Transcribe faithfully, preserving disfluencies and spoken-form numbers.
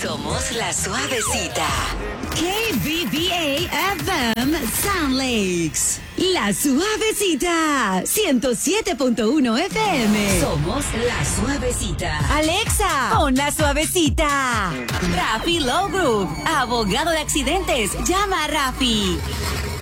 Somos la suavecita. K B B A F M Sound Lakes. La suavecita. ciento siete punto uno F M. Somos la suavecita. Alexa, pon la suavecita. Rafi Law Group. Abogado de accidentes. Llama a Rafi.